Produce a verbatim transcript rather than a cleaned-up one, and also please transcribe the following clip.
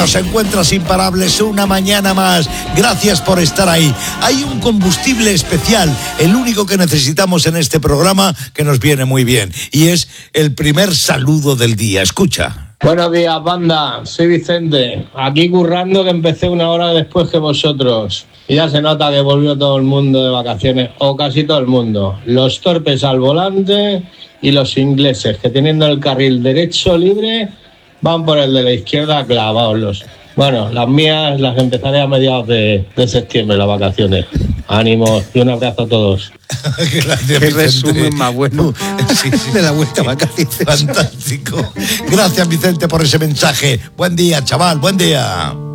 nos encuentras imparables una mañana más. Gracias por estar ahí. Hay un combustible especial, el único que necesitamos en este programa, que nos viene muy bien, y es el primer saludo del día. Escucha. Buenos días, banda. Soy Vicente. Aquí currando, que empecé una hora después que vosotros. Y ya se nota que volvió todo el mundo de vacaciones, o casi todo el mundo. Los torpes al volante y los ingleses, que teniendo el carril derecho libre, van por el de la izquierda clavados. Los... Bueno, las mías las empezaré a mediados de, de septiembre, las vacaciones. Ánimo y un abrazo a todos. Gracias, Qué resumen más bueno. Sí, sí, de la vuelta a vacaciones. Fantástico. Gracias, Vicente, por ese mensaje. Buen día, chaval, buen día.